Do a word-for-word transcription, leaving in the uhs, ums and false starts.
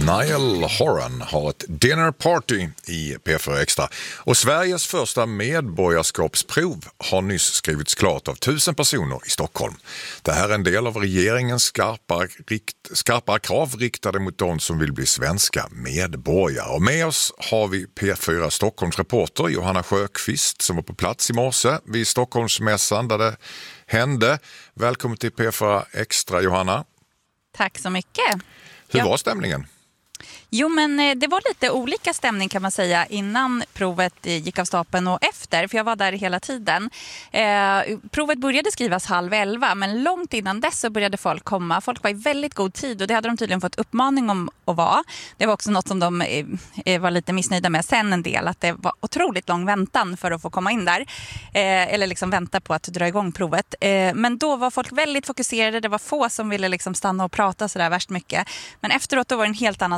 Niall Horan har ett dinner party i P fyra Extra och Sveriges första medborgarskapsprov har nyss skrivits klart av tusen personer i Stockholm. Det här är en del av regeringens skarpare, rikt, skarpare krav riktade mot de som vill bli svenska medborgare. Och med oss har vi P fyra Stockholms reporter Johanna Sjöqvist som var på plats i morse vid Stockholmsmässan där det hände. Välkommen till P fyra Extra, Johanna. Tack så mycket. Hur ja. var stämningen? Jo, men det var lite olika stämning kan man säga innan provet gick av stapeln och efter, för jag var där hela tiden. Eh, provet började skrivas halv elva, men långt innan dess så började folk komma. Folk var i väldigt god tid och det hade de tydligen fått uppmaning om att vara. Det var också något som de eh, var lite missnöjda med sen en del, att det var otroligt lång väntan för att få komma in där. Eh, eller liksom vänta på att dra igång provet. Eh, men då var folk väldigt fokuserade, det var få som ville liksom stanna och prata sådär värst mycket. Men efteråt då var det en helt annan